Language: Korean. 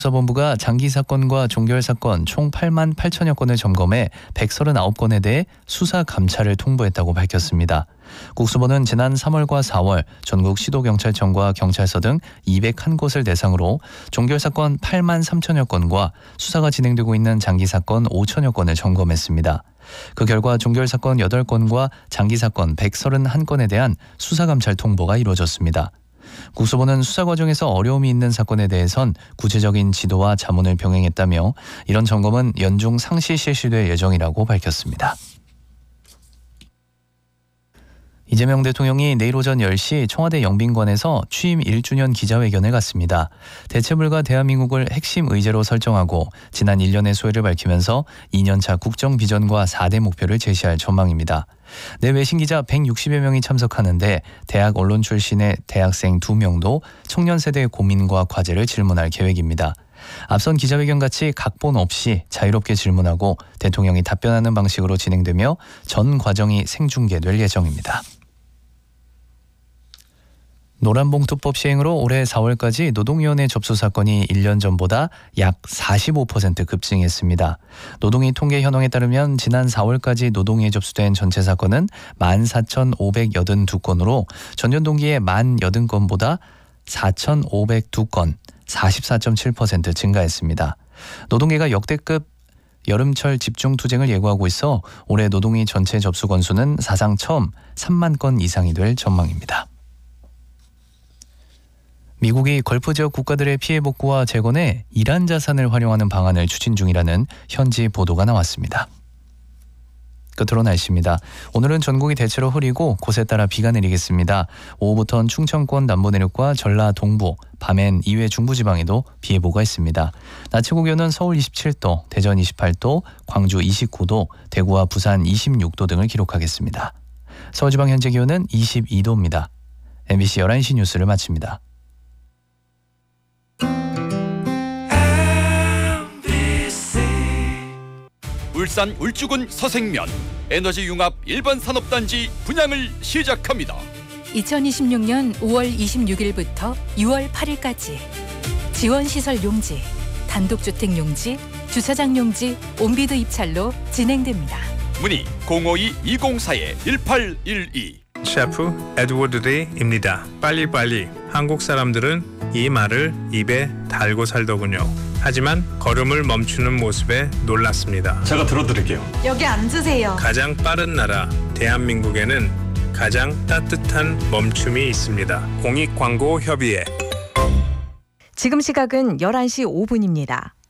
수사본부가 장기 사건과 종결 사건 총 8만 8천여 건을 점검해 139건에 대해 수사 감찰을 통보했다고 밝혔습니다. 국수본은 지난 3월과 4월 전국 시도경찰청과 경찰서 등 201곳을 대상으로 종결 사건 8만 3천여 건과 수사가 진행되고 있는 장기 사건 5천여 건을 점검했습니다. 그 결과 종결 사건 8건과 장기 사건 131건에 대한 수사 감찰 통보가 이루어졌습니다. 국수본은 수사 과정에서 어려움이 있는 사건에 대해선 구체적인 지도와 자문을 병행했다며 이런 점검은 연중 상시 실시될 예정이라고 밝혔습니다. 이재명 대통령이 내일 오전 10시 청와대 영빈관에서 취임 1주년 기자회견을 갖습니다. 대체불가 대한민국을 핵심 의제로 설정하고 지난 1년의 소회를 밝히면서 2년차 국정 비전과 4대 목표를 제시할 전망입니다. 내 외신 기자 160여 명이 참석하는데 대학 언론 출신의 대학생 2명도 청년 세대의 고민과 과제를 질문할 계획입니다. 앞선 기자회견 같이 각본 없이 자유롭게 질문하고 대통령이 답변하는 방식으로 진행되며 전 과정이 생중계될 예정입니다. 노란봉투법 시행으로 올해 4월까지 노동위원회 접수 사건이 1년 전보다 약 45% 급증했습니다. 노동위 통계 현황에 따르면 지난 4월까지 노동위에 접수된 전체 사건은 14,582건으로 전년 동기의 1080건보다 4,502건, 44.7% 증가했습니다. 노동계가 역대급 여름철 집중투쟁을 예고하고 있어 올해 노동위 전체 접수 건수는 사상 처음 3만 건 이상이 될 전망입니다. 미국이 걸프 지역 국가들의 피해 복구와 재건에 이란 자산을 활용하는 방안을 추진 중이라는 현지 보도가 나왔습니다. 끝으로 날씨입니다. 오늘은 전국이 대체로 흐리고 곳에 따라 비가 내리겠습니다. 오후부터는 충청권 남부 내륙과 전라 동부, 밤엔 이외 중부지방에도 비 예보가 있습니다. 낮 최고 기온은 서울 27도, 대전 28도, 광주 29도, 대구와 부산 26도 등을 기록하겠습니다. 서울지방 현재 기온은 22도입니다. MBC 11시 뉴스를 마칩니다. 울산 울주군 서생면 에너지 융합 일반 산업단지 분양을 시작합니다. 2026년 5월 26일부터 6월 8일까지 지원시설 용지, 단독주택 용지, 주차장 용지, 온비드 입찰로 진행됩니다. 문의 052-204-1812. 셰프 에드워드 레이입니다. 빨리빨리. 한국 사람들은 이 말을 입에 달고 살더군요. 하지만 걸음을 멈추는 모습에 놀랐습니다. 제가 들어드릴게요. 여기 앉으세요. 가장 빠른 나라 대한민국에는 가장 따뜻한 멈춤이 있습니다. 공익광고협의회. 지금 시각은 11시 5분입니다.